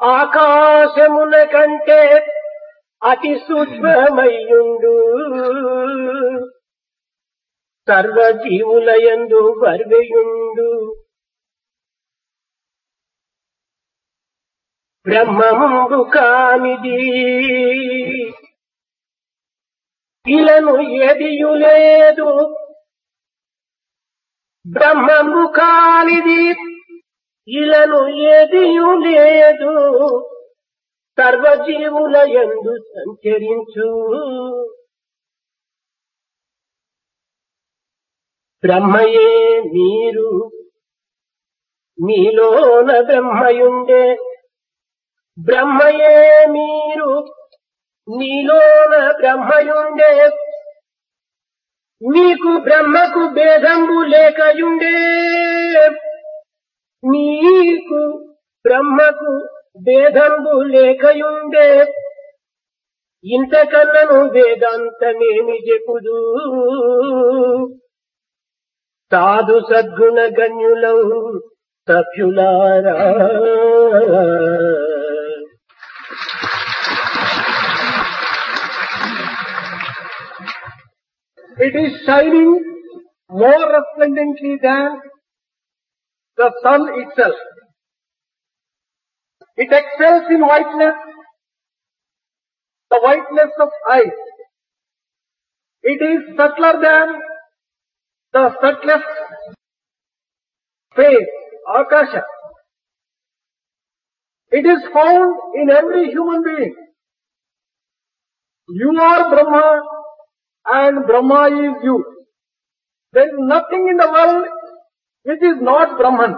ఆకాశమున కంటే అతి సూక్ష్మమయ్యుండు సర్వజీవులయందు వర్వేయుండు బ్రహ్మము కానిది ఇలను ఏదియు లేదు బ్రహ్మము కానిది ఇలను ఏదియు లేదు సర్వజీవులయందు సంచరించు బ్రహ్మయే మీరు మీలోన బ్రహ్మయుండే బ్రహ్మయే మీరు మీలోన బ్రహ్మయుండే మీకు బ్రహ్మకు భేదంబు లేకయుండే మీకు బ్రహ్మకు భేదంబు లేకయుండే ఇంతకన్నను వేదాంతమేమి చెప్పుదు సాధు సద్గుణ గణ్యులౌ సభ్యులారా It is shining more resplendently than the sun itself. It excels in whiteness, the whiteness of ice. It is subtler than the subtlest space, Akasha. It is found in every human being. You are Brahma and Brahma is you. There is nothing in the world which is not Brahman.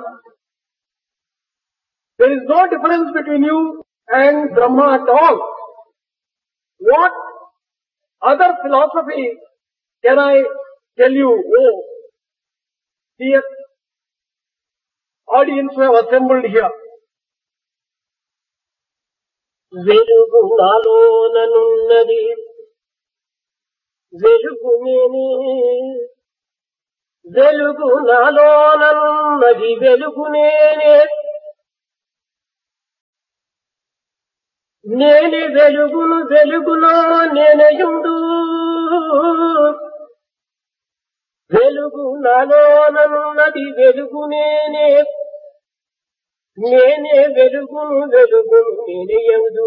There is no difference between you and Brahma at all. What other philosophy can I tell you? Oh, dear audience who have assembled here. వెలుగు నాలోననున్నది వెలుగు నేనే వెలుగు నాలోననున్నది వెలుగు నేనే నేనే వెలుగును వెలుగులో నేనయుండు వెలుగు నాలోననున్నది వెలుగు నేనే నేనే వెలుగును వెలుగును నేనయదు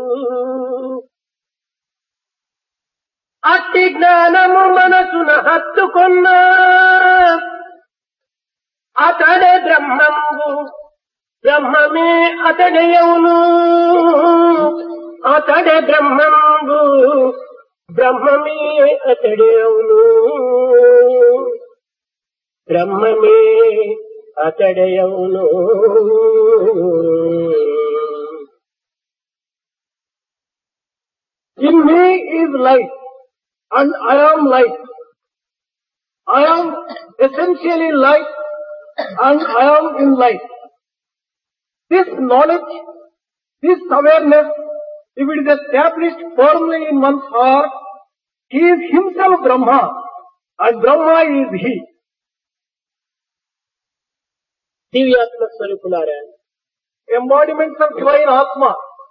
అట్టి జ్ఞానము మనసున హత్తుకున్నా అతడే బ్రహ్మము బ్రహ్మమే అతడయవును అతడే బ్రహ్మము బ్రహ్మమే అతడయవును బ్రహ్మమే అతడయవును In me is light and I am light. I am essentially light and I am in light. This knowledge, this awareness, if it is established firmly in one's heart, he is himself Brahma and Brahma is he. దివ్యాత్మ స్వరూపులారా Embodiments of divine Atma.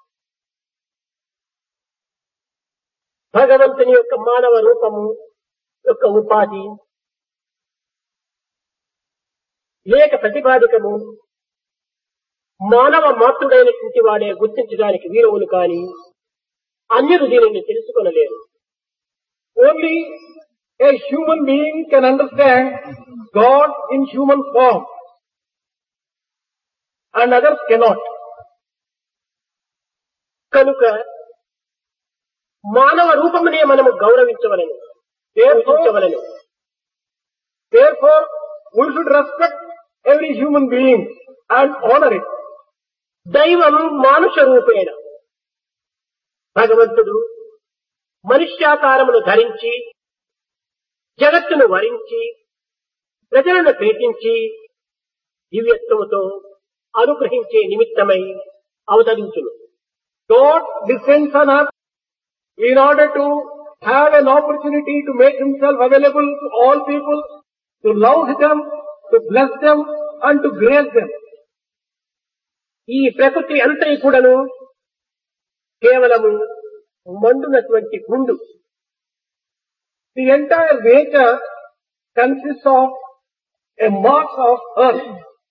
భగవంతుని యొక్క మానవ రూపము యొక్క ఉపాధి లేక ప్రతిపాదికము మానవ మాతృడైనటువంటి వాడే గుర్తించడానికి వీరవులు కాని అన్యులు దీనిని తెలుసుకొనలేరు. Only a human being can understand God in human form and others cannot. కనుక మానవ రూపమునే మనము గౌరవించవలెను పూజించవలెను. Therefore, we should respect every human being and honor it. దైవం మానుష రూపేణ భగవంతుడు మనుష్యాకారమును ధరించి జగత్తును వరించి ప్రజలను ప్రీతించి దివ్యత్వముతో అనుగ్రహించే నిమిత్తమై అవతరించును. God descends on earth in order to have an opportunity to make himself available to all people, to love them, to bless them and to grace them. ఈ ప్రకృతి అంతా కూడాను కేవలము మండునటువంటి గుండు. The entire nature consists of a mass of earth.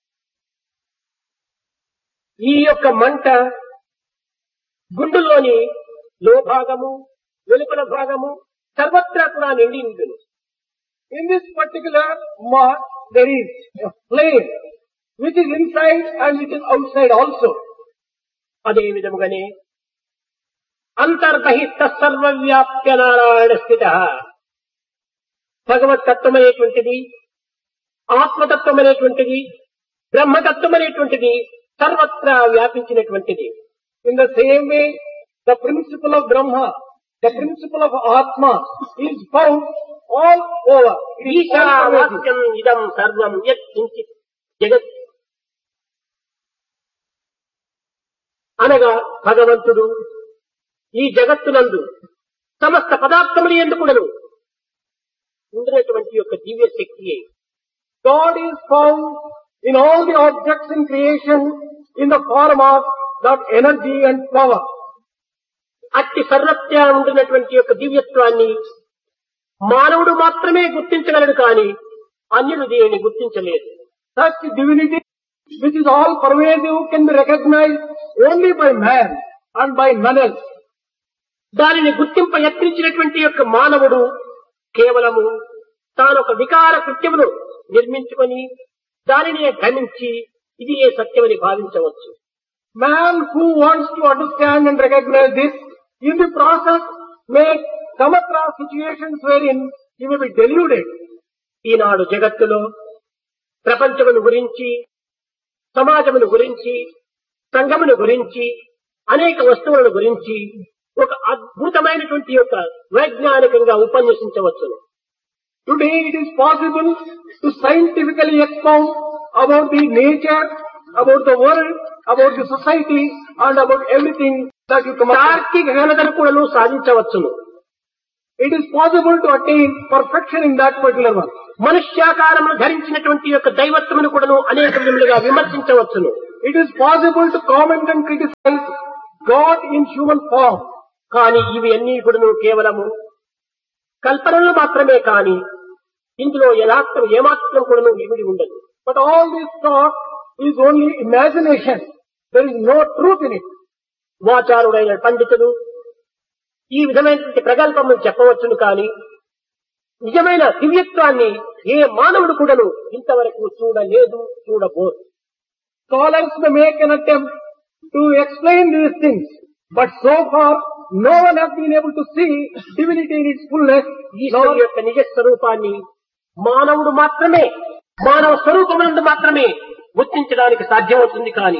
ఈ యొక్క మంట గుండులోని లోభాగము వెలుపల భాగము సర్వత్రా కూడా నిండి ఉంటుంది. In this particular mass there is a flame which is inside and which is outside also. అదే విధముగానే అంతర్బహిష్ట సర్వవ్యాప్య నారాయణ స్థిత భగవతత్వం అనేటువంటిది ఆత్మతత్వం అనేటువంటిది బ్రహ్మతత్వం అనేటువంటిది సర్వత్రా వ్యాపించినటువంటిది. In the same way, the principle of Brahma, the principle of Atma is found all over. It is all pervasive. ఈశావాస్యం ఇదం సర్వం యత్ కించిత్ జగత్ అనగా భగవంతుడు ఈ జగత్తునందు సమస్త పదార్థములు ఎందుకుడను ఉండినటువంటి యొక్క దివ్య శక్తియే. God is found in all the objects in creation in the form of that energy and power. అట్టి సర్వత్రా ఉండినటువంటి యొక్క దివ్యత్వాన్ని మానవుడు మాత్రమే గుర్తించగలడు కానీ అన్యులు దీనిని గుర్తించలేదు. Such divinity which is all pervasive can be recognized only by man and by none else. దానిని గుర్తింప యత్నించినటువంటి యొక్క మానవుడు కేవలము తానొక వికార కృత్యమును నిర్మించుకొని దానిని గమనించి ఇది ఏ సత్యమని భావించవచ్చు. Man who wants to understand and recognize this, in the process may come across situations wherein he may be deluded. ఈనాడు జగత్తులో ప్రపంచమును గురించి సమాజమును గురించి సంఘమును గురించి అనేక వస్తువులను గురించి ఒక అద్భుతమైనటువంటి యొక్క వైజ్ఞానికంగా ఉపన్యసించవచ్చును. Today it is possible to scientifically expound about the nature, about the world, about the society and about everything that you come across. తార్కిక ఘనతను కూడాను సాధించవచ్చును. It is possible to attain perfection in that particular one. మనుష్యాకారమును ధరించినటువంటి యొక్క దైవత్వమును కూడాను అనేక విధములుగా విమర్శించవచ్చును. It is possible to comment and criticize God in human form. కానీ ఇవి అన్నీ కూడాను కేవలము కల్పనలు మాత్రమే కానీ ఇందులో యథార్థం ఏమాత్రం కూడాను ఇమిడి ఉండదు. But all this talk is only imagination. There is no truth in it. వాచారుడైన పండితుడు ఈ విధమైనటువంటి ప్రగల్భమును చెప్పవచ్చును కానీ నిజమైన దివ్యత్వాన్ని ఏ మానవుడు కూడాను ఇంతవరకు చూడలేదు, చూడబోరు. Scholars may make an attempt to explain these things, but so far no one has been able to see divinity in its fullness. ఈశ్వరు యొక్క నిజ స్వరూపాన్ని మానవుడు మాత్రమే మానవ స్వరూపమునందు మాత్రమే గుర్తించడానికి సాధ్యమవుతుంది కానీ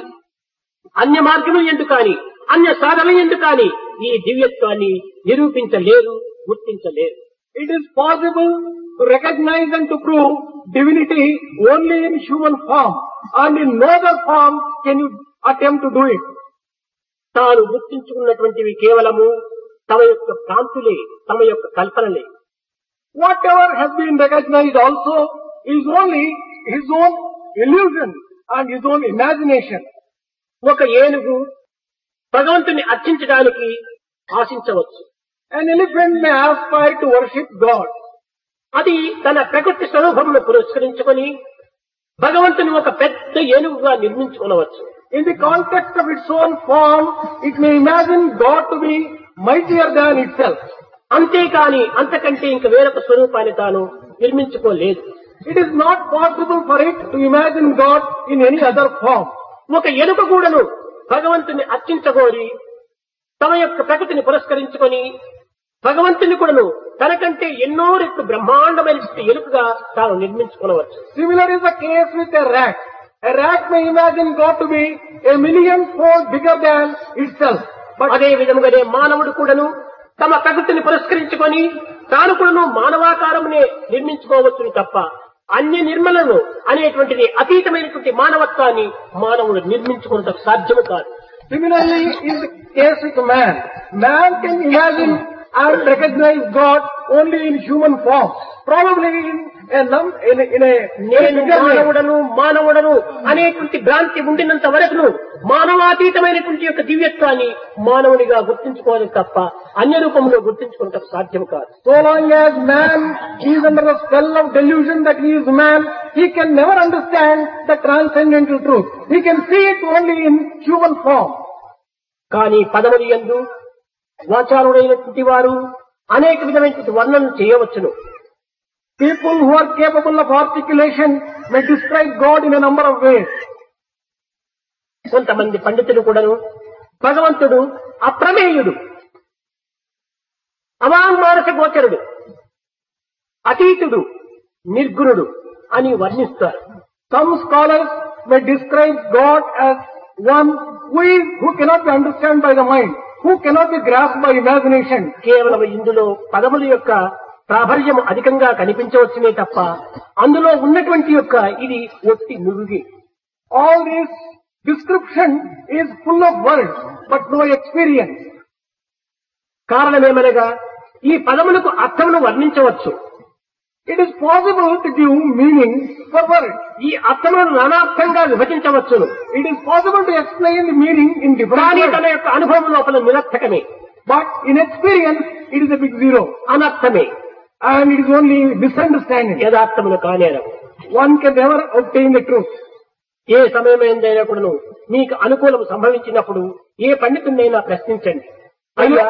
అన్య మార్గములు ఎందుకు కానీ అన్య సాధనలు ఎందుకు కానీ ఈ దివ్యత్వాన్ని నిరూపించలేరు, గుర్తించలేరు. It is possible to recognize and to prove divinity only in human form, and in no other form can you attempt to do it. తాను గుర్తించుకున్నటువంటివి కేవలము తమ యొక్క భ్రాంతులే, తమ యొక్క కల్పనలే. Whatever has been recognized also is only his own illusion and his own imagination. ఒక ఏనుగు భగవంతుని అర్చించడానికి ఆశించవచ్చు. An elephant may aspire to worship God. అది తన ప్రకృతి స్వరూపమును పురస్కరించుకొని భగవంతుని ఒక పెద్ద ఏనుగుగా నిర్మించుకోవచ్చు. In the context of its own form, it may imagine God to be mightier than itself. అంతేకాని అంతకంటే ఇంక వేరొక స్వరూపాన్ని తాను నిర్మించుకోలేదు. It is not possible for it to imagine God in any other form. ఒక ఎలుక కూడాను భగవంతుని అర్చించగోరి తమ యొక్క ప్రకృతిని పురస్కరించుకొని భగవంతుని కూడాను తనకంటే ఎన్నో రెట్లు బ్రహ్మాండమైన ఎలుకగా తాను నిర్మించుకోవచ్చు. Similar is the case with a rat. A rat may imagine God to be a million-fold bigger than itself. But అదే విధముగానే మానవుడు కూడాను తమ ప్రకృతిని పురస్కరించుకొని తాను కూడాను మానవాకారమునే నిర్మించుకోవచ్చును తప్ప అన్య నిర్మలను అనేటువంటిది అతీతమైనటువంటి మానవత్వాన్ని మానవుడు నిర్మించుకున్నకు సాధ్యము కాదు. Similarly, in the case with man, man can imagine and recognize God only in human form. Probably నేను మానవుడను అనేటువంటి భ్రాంతి ఉండినంత వరకు మానవాతీతమైనటువంటి యొక్క దివ్యత్వాన్ని మానవునిగా గుర్తించుకోవాలి తప్ప అన్య రూపంలో గుర్తించుకోవడం సాధ్యం కాదు. So long as man is under the spell of delusion that he is man, he can never understand the transcendental truth. He can see it only in human form. కానీ పదములు యందు వాచారుడైనటువంటి వారు అనేక విధమైనటువంటి వర్ణన చేయవచ్చును. People who are capable of articulation may describe God in a number of ways. కొంతమంది పండితులు కూడాను భగవంతుడు అప్రమేయుడు, అవాంగ్మానస గోచరుడు, అతీతుడు, నిర్గుణుడు అని వర్ణిస్తారు. Some scholars may describe God as one who cannot be understood by the mind, who cannot be grasped by imagination. కేవలం ఇందులో పదముల యొక్క ప్రాబల్యం అధికంగా కనిపించవచ్చునే తప్ప అందులో ఉన్నటువంటి యొక్క ఇది ఒట్టి నురుగి. All this description is full of words but no experience. కారణమేమనగా ఈ పదములకు అర్థమును వర్ణించవచ్చు. It is possible to give meaning for words. ఈ అర్థములను నానార్థంగా విభజించవచ్చును. It is possible to explain the meaning in different కానీ words. తన యొక్క అనుభవం లోపల నిరర్థకమే, But in experience, it is a big zero. అనర్థమే, And it is only misunderstanding. యథార్థములు కానేరవు. One can never obtain the truth. ఏ సమయమైందైనా కూడాను మీకు అనుకూలం సంభవించినప్పుడు ఏ పండితుడినైనా ప్రశ్నించండి. అయ్యా,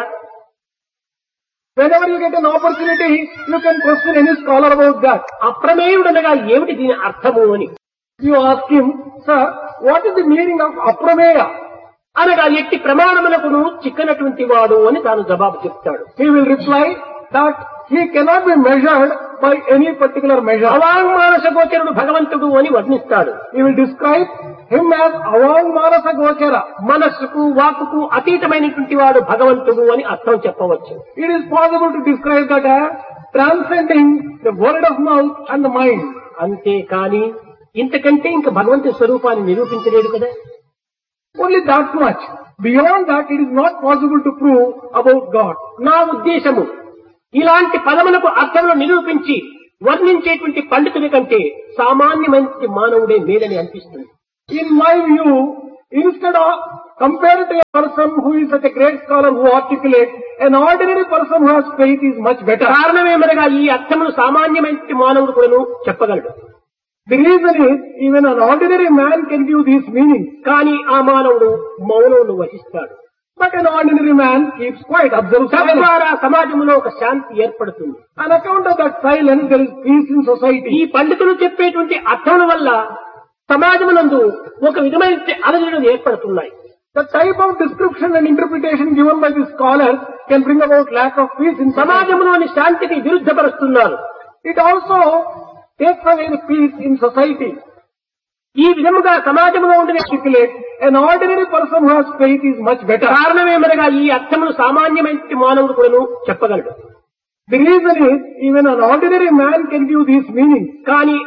Whenever you get an opportunity, you can question any scholar about that. అప్రమేయుడనగా ఏమిటి దీని అర్థము అని You ask him, sir, what is the meaning of aprameya? అనగా ఎట్టి ప్రమాణములకును చిక్కనటువంటి వాడు అని తాను జవాబు చెప్తాడు. He will reply that he cannot be measured by any particular measure. అవాంగ్మానస గోచరుడు భగవంతుడు అని వర్ణిస్తాడు. He will describe him as avangmanasa gochara. మనస్సుకు వాక్కుకు అతీతమైనటువంటి వాడు భగవంతుడు అని అర్థం చెప్పవచ్చు. It is possible to describe that as transcending the word of mouth and the mind. అంతేకాని ఇంతకంటే ఇంక భగవంతుడి స్వరూపాన్ని నిరూపించలేడు కదా. Only that much. Beyond that, it is not possible to prove about God. నా ఉద్దేశము ఇలాంటి పదములకు అర్థములు నిరూపించి వర్ణించేటువంటి పండితుడి కంటే సామాన్యమైన మానవుడే మేలని అనిపిస్తుంది. In my view, instead of compared to a person who is such a great scholar who articulates, an ordinary person who has faith is much better. కారణమేమనగా ఈ అర్థములు సామాన్యమైన మానవుడు కూడాను చెప్పగలడు. The reason is, even an ordinary man can give these meanings. కానీ ఆ మానవుడు మౌనమును వహిస్తాడు. But an ordinary man keeps quiet, observes silence. తద్వారా సమాజంలో ఒక శాంతి ఏర్పడుతుంది. On account of that silence, there is peace in society. ఈ పండితులు చెప్పేటువంటి అర్థముల వల్ల సమాజమునందు ఒక విధమైన అలజడులు ఏర్పడుతున్నాయి. The type of description and interpretation given by the scholars can bring about lack of peace in society. సమాజంలోని శాంతికి విరుద్ధపరుస్తున్నారు. It also takes away the peace in society. ఈ విధముగా సమాజంలో ఉండే Articulate, an ordinary person who has faith is much better. కారణమేమనగా ఈ అర్థములు సామాన్యమైన మానవుడు కూడాను చెప్పగలడు. The reason is, even an ordinary man can give these meanings. కానీ